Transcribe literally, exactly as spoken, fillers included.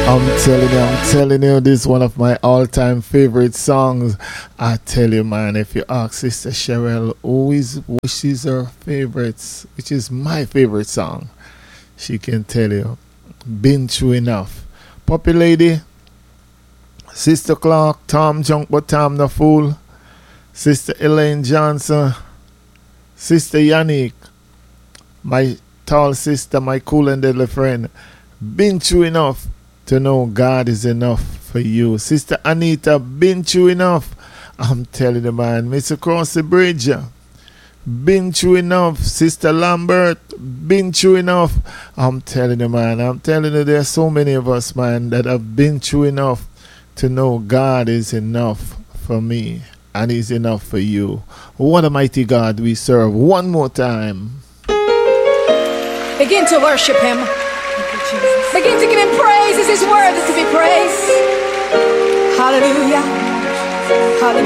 I'm telling you, I'm telling you, this is one of my all-time favorite songs. I tell you, man, if you ask Sister Cheryl who is, which is her favorites, which is my favorite song, she can tell you. Been through enough. Puppy Lady, Sister Clark, Tom Junk but Tom the Fool, Sister Elaine Johnson, Sister Yannick, my tall sister, my cool and deadly friend. Been through enough to know God is enough for you. Sister Anita, been through enough. I'm telling you, man. Miss Across the Bridge, been through enough. Sister Lambert, been through enough. I'm telling you, man. I'm telling you, there are so many of us, man, that have been through enough to know God is enough for me and He's enough for you. What a mighty God we serve. One more time. Begin to worship Him. Begin to give Him praise as His word is to be praised. Hallelujah. Hallelujah.